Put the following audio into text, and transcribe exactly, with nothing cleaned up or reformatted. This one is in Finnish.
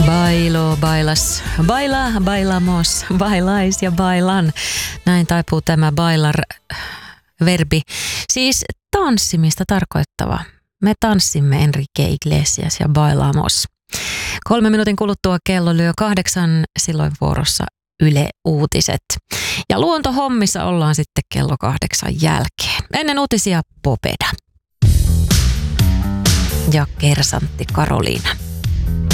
Bailo, bailas, baila, bailamos, bailais ja bailan. Näin taipuu tämä bailar-verbi. Siis tanssimista tarkoittava. Me tanssimme Enrique Iglesias ja bailamos. Kolme minuutin kuluttua kello lyö kahdeksan, silloin vuorossa Yle Uutiset. Ja luontohommissa ollaan sitten kello kahdeksan jälkeen. Ennen uutisia Popeda ja kersantti Karoliina.